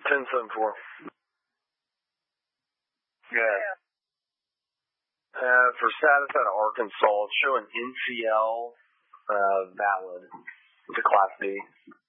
1074. Yeah. For status out of Arkansas, it's showing NCL valid. It's a Class B.